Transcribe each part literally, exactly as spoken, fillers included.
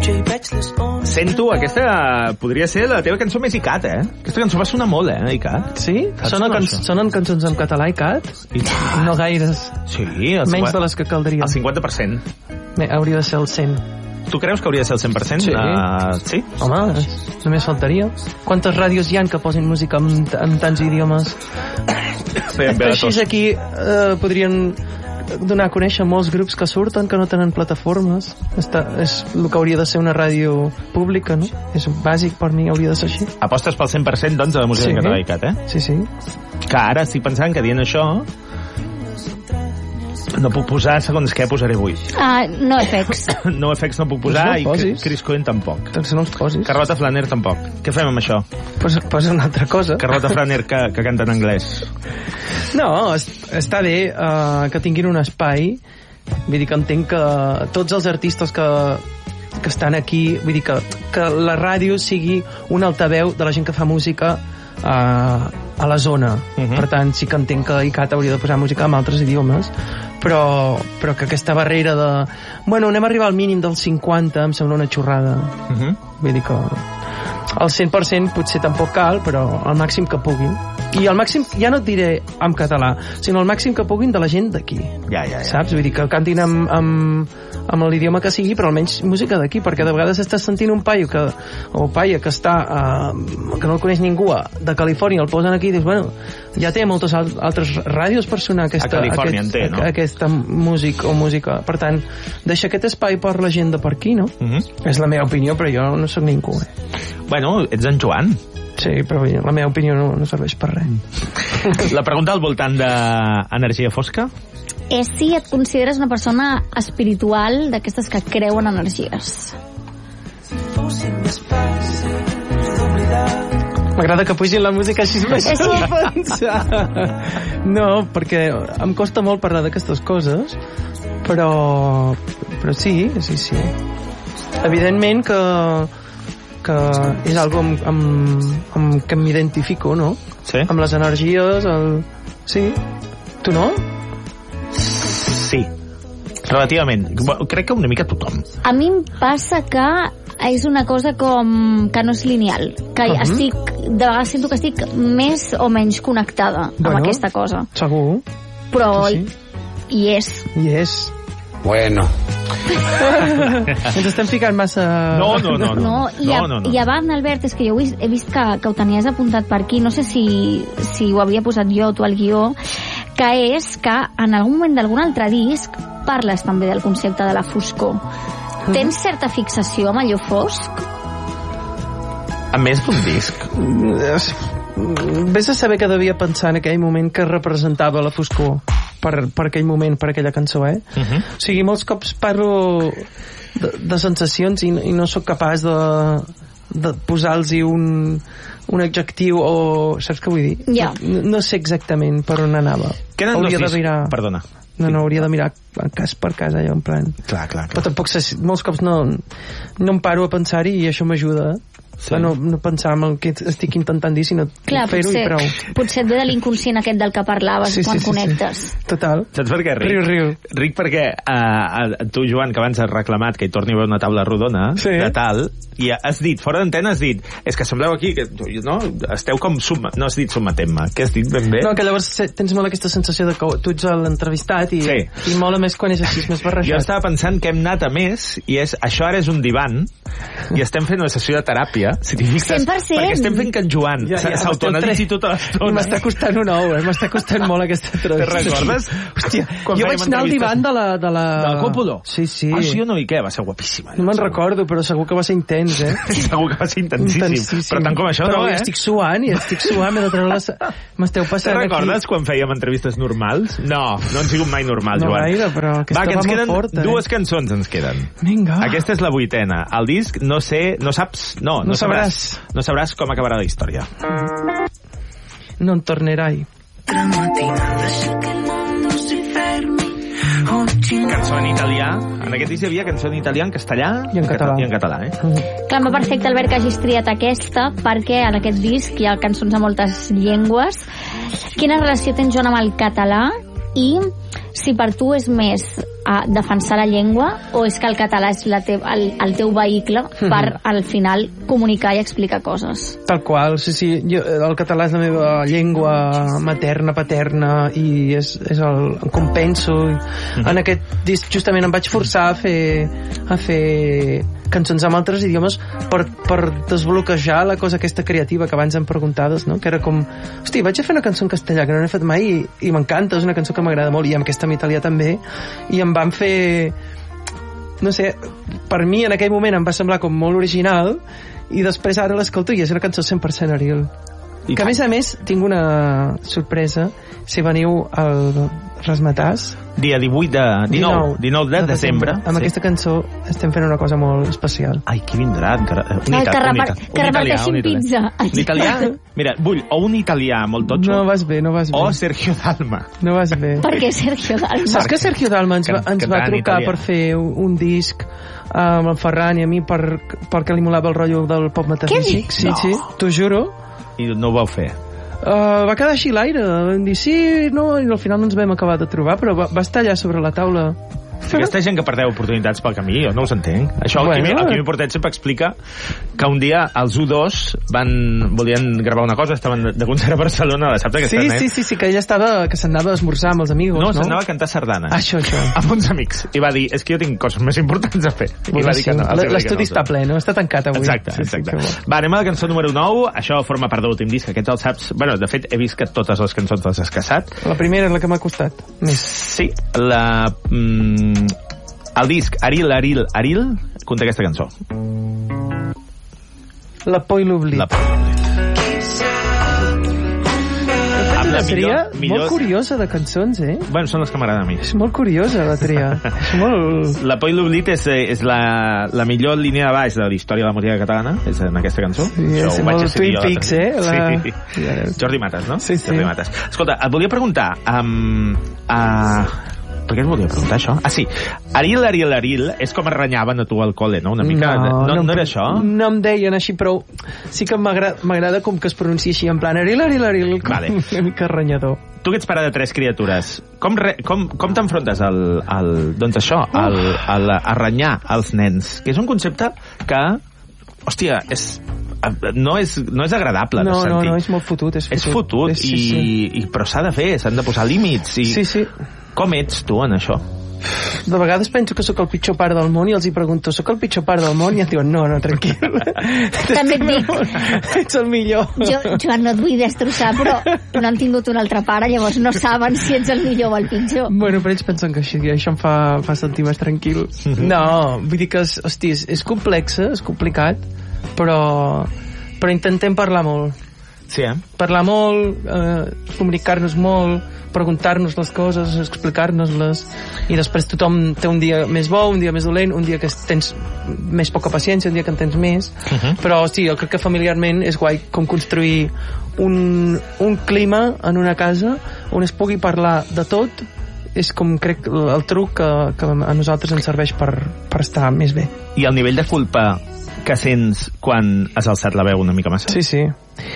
Sento, aquesta podria ser la teva cançó més ICAT, eh? Aquesta cançó va sonar molt, eh, ICAT. Sí? Sonen, can sonen cançons en català ICAT? ICAT. No gaires. Sí. Menys de les que caldria. El cinquanta per cent. Bé, hauria de ser el cent. Tu creus que hauria de ser el cent per cent? Sí. Uh, sí? Home, només faltaria. Quantes ràdios hi ha que posin música en, en tants idiomes? Així aquí eh, podrien donar a conèixer molts grups que surten que no tenen plataformes. Està, és el que hauria de ser una ràdio pública, no? És bàsic per mi, hauria de ser així. Apostes pel cent per cent, doncs, de la música sí. en català ICAT, eh? Sí, sí. Que ara estic pensant que dient això no puc posar, segons què posaré avui. Ah, no effects. No effects no puc posar no i Chris Cohen tampoc. Doncs no els posis. Carlota Flaner tampoc. Què fem amb això? Posa, posa una altra cosa. Carlota Flaner que, que canta en anglès. No, està bé uh, que tinguin un espai. Vull dir que entenc que tots els artistes que, que estan aquí, vull dir que, que la ràdio sigui un altaveu de la gent que fa música uh, a la zona. Uh-huh. Per tant, sí que entenc que ICAT hauria de posar música en altres idiomes, però, però que aquesta barrera de... Bueno, anem a arribar al mínim del cinquanta, em sembla una xorrada. Uh-huh. Vull dir que el cent per cent potser tampoc cal, però el màxim que puguin. I el màxim, ja no et diré en català, sinó el màxim que puguin de la gent d'aquí. Ja, ja, ja. Saps? Vull dir que cantin amb, amb, amb l'idioma que sigui, però almenys música d'aquí, perquè de vegades estàs sentint un paio que, o paia que està, uh, que no el coneix ningú, de Califòrnia, el posen aquí i dius, bueno, ja té moltes altres ràdios per sonar aquesta, a Califòrnia aquest, en té, no? aquesta música o música. Per tant, deixa aquest espai per la gent de per aquí, no? Uh-huh. És la meva opinió, però jo no soc ningú, eh? Bueno, ets en Joan. Sí, però la meva opinió no, no serveix per res. La pregunta al voltant d'energia fosca? És si et consideres una persona espiritual d'aquestes que creuen energies. M'agrada que pugin la música així més a pensar. No, perquè em costa molt parlar d'aquestes coses, però, però sí, sí, sí. Evidentment que que és algo amb, amb, amb que m'identifico, no? Sí? Amb les energies, el... Sí. Tu no? Sí. Relativament. Crec que una mica tothom. A mi em passa que és una cosa com que no és lineal, que uh-huh. estic, de vegades sento que estic més o menys connectada bueno, amb aquesta cosa. Segur. Però sí. hi és. Hi és. Bueno. Ens estem ficant massa... No, no, no. no. no, i, a, no, no, no. I abans, Albert, és que jo he vist que, que ho tenies apuntat per aquí, no sé si, si ho havia posat jo o tu al guió, que és que en algun moment d'algun altre disc parles també del concepte de la foscor. Mm. Tens certa fixació amb allò fosc? A més d'un disc. Vés a saber que devia pensar en aquell moment que representava la foscor per, per aquell moment, per aquella cançó, eh? Uh-huh. O sigui, molts cops parlo de, de sensacions i, i no sóc capaç de, de posar-los un, un adjectiu o... Saps què vull dir? Ja. No, no sé exactament per on anava. Queden dos discs... Mirar... Perdona. No, no, hauria de mirar cas per cas, allò, en plan... Clar, clar, clar. Però tampoc sé, molts cops no, no em paro a pensar-hi i això m'ajuda, sí. A no, no pensar en el que estic intentant dir, sinó clar, fer-ho potser, i prou. Potser et ve de l'inconscient aquest del que parlaves sí, quan sí, sí, connectes. Sí. Total. Saps per què ric? Riu, riu. Ric perquè uh, tu, Joan, que abans has reclamat que hi torni a haver una taula rodona, sí. de tal, i has dit, fora d'antena has dit, és que sembleu aquí, que no, esteu com summa... No has dit sotmetent-me. Què has dit ben bé? No, que llavors tens molt aquesta sensació de que tu ets l'entrevistat i, sí. i mola més quan és així, més barrejat. Jo estava pensant que hem anat a més, i és, això ara és un divan, i estem fent una sessió de teràpia, si t'hi fixes, cent per cent. perquè estem fent que en Joan ja, ja, s'autoanalitzi tota l'estona. M'està costant un ou, eh? M'està costant molt aquesta entrevista. Te recordes? Hòstia, quan jo vaig anar al divan de la... De la, de la Còpolo? Sí, sí. Ah, sí o no? I què? Va ser guapíssima. No me'n recordo, però segur que va ser intens, eh? Segur que va ser intensíssim. intensíssim. Però tant com això però no, eh? estic suant i estic suant, m'he de treure les... M'esteu passant aquí. Te recordes aquí? quan fèiem entrevistes normals? No, no han sigut mai normals, no Joan. No gaire, però aquesta va, que ens va queden molt forta, eh? Dues cançons ens queden. Vinga. Aquesta és la vuitena. El disc, no sé, no saps... No, no, no sabràs. No sabràs com acabarà la història. No en tornerai. Cançó en italià. En aquest disc hi havia cançó en italià, en castellà i en català. I en català, eh? Mm. Clar, m'ha perfecte, Albert, que hagis triat aquesta, perquè en aquest disc hi ha cançons de moltes llengües. Quina relació tens, Joan, amb el català? I si per tu és més a defensar la llengua o és que el català és la te el, el teu vehicle per mm-hmm. al final comunicar i explicar coses? Tal qual, sí, sí. Jo, el català és la meva llengua materna, paterna, i és, és el com penso. Mm-hmm. En aquest disc justament em vaig forçar a fer, a fer cançons amb altres idiomes per, per desbloquejar la cosa aquesta creativa que abans em preguntaves, no? Que era com, hosti, vaig a fer una cançó en castellà que no n'he fet mai i, i m'encanta, és una cançó que m'agrada molt, i amb aquesta en italià també, i em van fer, no sé, per mi en aquell moment em va semblar com molt original, i després ara l'escolto i és una cançó cent per cent Ariel. I que a més a més tinc una sorpresa si veniu al Rasmatàs dia divuit de... dinou, dinou de, de desembre, amb sí. Aquesta cançó estem fent una cosa molt especial. Ai, qui vindrà? Un, un, Ai, que, repar que reparteixin pizza. Un italià? Mira, vull o un italià molt totxo, no vas bé, no vas bé. O Sergio Dalma. No vas bé. Per què Sergio Dalma? Saps que Sergio Dalma ens va, ens va trucar per fer un disc amb el Ferran i a mi per, perquè li molava el rotllo del pop metafísic? Sí, no. Sí, t'ho juro. I no ho vau fer? Uh, va quedar així l'aire, vam dir sí, no, i al final no ens vam acabar de trobar, però va, va estar allà sobre la taula. Aquesta gent que perdeu oportunitats pel camí, jo no us entenc. Això el, bueno, el Quimi Portet sempre explica que un dia els U dos van, volien gravar una cosa, estaven de concert a Barcelona, la saps aquesta sí, net? Sí, sí, sí, que ella estava, que s'anava a esmorzar amb els amics, no? No, s'anava a cantar sardanes. Això, això. Amb uns amics. I va dir, és que jo tinc coses més importants a fer. I va dir que no. L'estudi està ple, no? Està tancat avui. Exacte, exacte. Sí, sí, va, anem a la cançó número nou. Això forma part de l'últim disc. Aquests els saps... Bueno, de fet, he vist que totes les cançons les has caçat. La primera és la que m'ha costat. Més. Sí, la... Mm, el disc Aril, Aril, Aril conté aquesta cançó. La por i l'oblit. La por i l'oblit. Amb la tria millor... molt curiosa de cançons, eh? Bueno, són les que m'agraden a mi. És molt curiosa, la tria. És molt... La por i l'oblit és, és la, la millor línia de baix de la història de la música catalana, és en aquesta cançó. Sí, és molt Twin Peaks, eh? La... Sí. Jordi Matas, no? Sí, sí. Jordi Matas. Escolta, et volia preguntar... Um, uh, per què et volia preguntar això? Ah, sí. Aril, Aril, Aril és com es renyaven a tu al col·le, no? Una mica... No, no, no, no era això? No em deien així, però sí que m'agrada com que es pronuncia així, en plan Aril, Aril, Aril, com vale. Una mica renyador. Tu que ets pare de tres criatures, com, re, com, com t'enfrontes al, al, doncs això, al, al, a renyar als nens? Que és un concepte que, hòstia, és... No és, no és agradable no, de sentir. No, no, és molt fotut. És fotut, és fotut és, sí, sí. I, i, però s'ha de fer, s'han de posar límits. I sí, sí. Com ets tu en això? De vegades penso que sóc el pitjor pare del món i els hi pregunto, sóc el pitjor pare del món? I em diuen, no, no, tranquil. També et dic. Ets el millor. Jo, Joan, no et vull destrossar, però no han tingut un altre pare, llavors no saben si ets el millor o el pitjor. Bueno, però ells pensen que així, això em fa, fa sentir més tranquil. No, vull dir que, és, hosti, és, és complex, és complicat, però, però intentem parlar molt. Sí, eh? Parlar molt, eh, comunicar-nos molt, preguntar-nos les coses, explicar-nos-les, i després tothom té un dia més bo, un dia més dolent, un dia que tens més poca paciència, un dia que en tens més, uh -huh. però sí, jo crec que familiarment és guai com construir un, un clima en una casa on es pugui parlar de tot. És com, crec, el truc que, que a nosaltres ens serveix per, per estar més bé. I el nivell de culpa que sents quan has alçat la veu una mica massa? Sí, sí.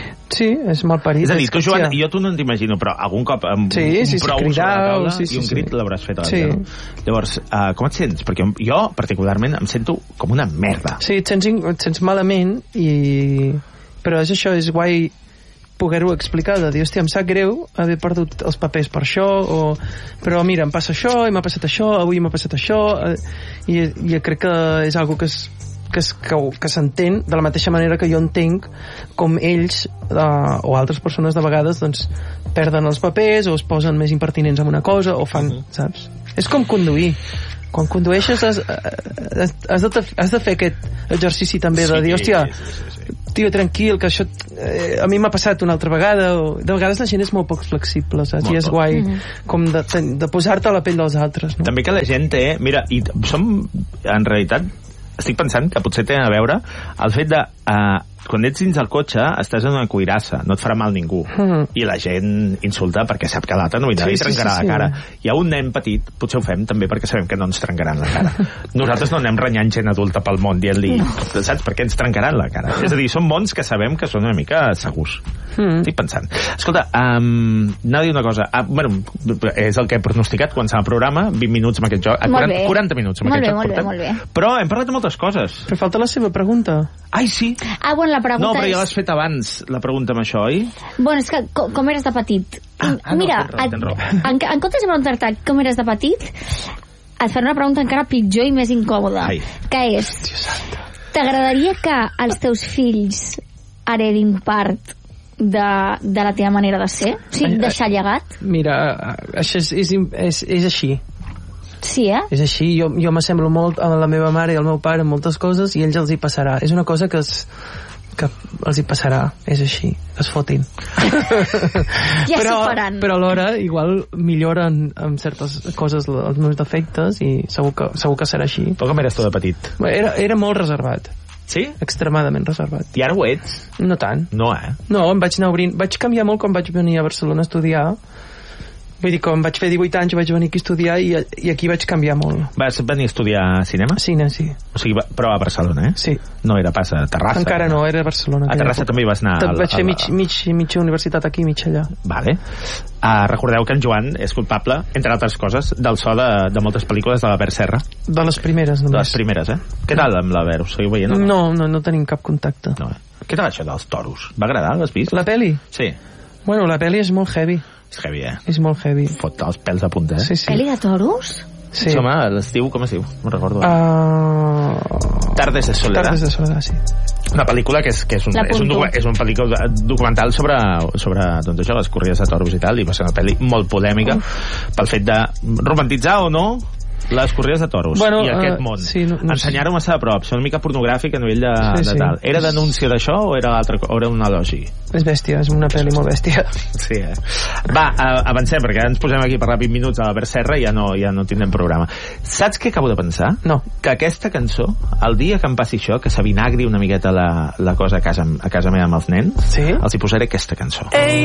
Sí, és mal parit. És a dir, tu, Joan, jo tu no t'imagino, però algun cop amb sí, sí, un prou sí, cridar, sobre la taula sí, sí, i un sí. crit l'hauràs fet a la sí. vida, no? Llavors, uh, com et sents? Perquè jo, particularment, em sento com una merda. Sí, et sents, et sents malament, i... però és això, és guai poder-ho explicar, de dir, hòstia, em sap greu haver perdut els papers per això, o... però mira, em passa això, i m'ha passat això, avui m'ha passat això, i, i crec que és algo que és que, que, que s'entén de la mateixa manera que jo entenc com ells uh, o altres persones de vegades doncs perden els papers o es posen més impertinents en una cosa o fan, uh-huh. saps? És com conduir. Quan condueixes has, has, has, de, has de fer aquest exercici també de dir, hòstia, sí, sí, sí. tio, tranquil, que això eh, a mi m'ha passat una altra vegada, o, de vegades la gent és molt poc flexible, saps? Molt I és poc. guai mm-hmm. com de, de posar-te a la pell dels altres, no? També que la gent té, mira, i som en realitat estic pensant que potser té a veure el fet de uh, quan ets dins del cotxe estàs en una cuirassa, no et farà mal ningú. Mm. I la gent insulta perquè sap que l'altre no vindrà sí, i trencarà sí, sí, la cara. Sí. Hi ha un nen petit, potser ho fem també perquè sabem que no ens trencaran la cara. Nosaltres no anem renyant gent adulta pel món dient-li, saps, per què ens trencaran la cara? És a dir, són mons que sabem que són una mica segurs. Mm. Estic pensant. Escolta, um, anava a dir una cosa. Ah, bueno, és el que he pronosticat quan s'ha el programa, vint minuts amb aquest joc. quaranta, quaranta minuts amb molt aquest bé, joc. Molt bé, molt bé. Però hem parlat de moltes coses. Però falta la seva pregunta. Ai, sí. Ah, bueno, la pregunta No, però és... ja l'has fet abans, la pregunta amb això, oi? Bueno, és que com, com eres de petit? Ah, ah no, Mira, ten raó, ten raó. En, en comptes de preguntar-te com eres de petit, et faré una pregunta encara pitjor i més incòmoda. Ai. Que és... T'agradaria que els teus fills heredin part de, de la teva manera de ser? O sigui, deixar llegat? Mira, això és, és, és, és així. Sí, eh? És així, jo, jo m'assemblo molt a la meva mare i al meu pare en moltes coses i ells els hi passarà. És una cosa que, es, que els hi passarà, és així, es fotin. Ja però, s'ho faran. Però alhora, igual milloren en certes coses els meus defectes i segur que, segur que serà així. Però com eres tu de petit? Era, era molt reservat. Sí? Extremadament reservat. I ara ho ets? No tant. No, eh? No, em vaig anar obrint... Vaig canviar molt quan vaig venir a Barcelona a estudiar. Vull dir, quan vaig fer divuit anys vaig venir aquí a estudiar i, i aquí vaig canviar molt. Vas venir a estudiar cinema? Cine, sí. O sigui, però a Barcelona, eh? Sí. No era pas a Terrassa. Encara no, era a Barcelona. A Terrassa també hi vas anar. Tot, vaig fer mig, mig, mitja universitat aquí, mitja allà. Vale. Uh, recordeu que en Joan és culpable, entre altres coses, del so de, de moltes pel·lícules de l'Albert Serra. De les primeres, només. De les primeres, eh? Què tal amb l'Albert? Ho seguiu veient? No, no, no, no tenim cap contacte. No, eh? Què tal això dels toros? Va agradar? L'has vist? La peli? Sí. Bueno, la peli és molt heavy. És heavy, eh? És molt heavy. Fot els pèls a punta, eh? Sí, sí. Peli de toros? Sí. Sí, home, es diu, com es diu? No recordo. Uh... Tardes de soledad. Tardes de soledad, sí. Una pel·lícula que és, que és, un, és, un, és un pel·lícula documental sobre, sobre doncs això, les corrides de toros i tal, i va ser una pel·li molt polèmica uh. pel fet de romantitzar o no les corrides de toros bueno, i aquest uh, món. Sí, no, no ensenyar-ho massa a prop, són una mica pornogràfic a nivell de, sí, de tal. Sí. Era denúncia d'això o era, altre, o era un elogi? És bèstia, és una pel·li molt bèstia. Sí, eh? Va, uh, avancem, perquè ens posem aquí a parlar vint minuts a l'Albert Serra i ja no, ja no tindrem programa. Saps què acabo de pensar? No. Que aquesta cançó, el dia que em passi això, que s'avinagri una miqueta la, la cosa a casa, a casa meva amb els nens, sí? els hi posaré aquesta cançó. Ei,